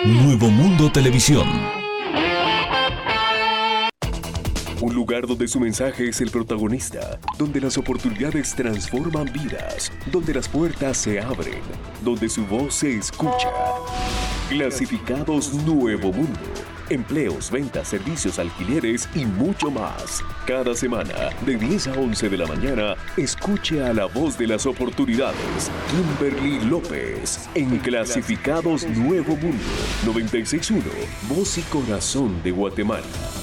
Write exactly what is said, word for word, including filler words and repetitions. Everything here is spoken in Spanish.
Nuevo Mundo Televisión. Un lugar donde su mensaje es el protagonista, donde las oportunidades transforman vidas, donde las puertas se abren, donde su voz se escucha. Clasificados Nuevo Mundo. Empleos, ventas, servicios, alquileres y mucho más. Cada semana, de diez a once de la mañana, escuche a la voz de las oportunidades, Kimberly López, en Clasificados Nuevo Mundo, noventa y seis punto uno, Voz y Corazón de Guatemala.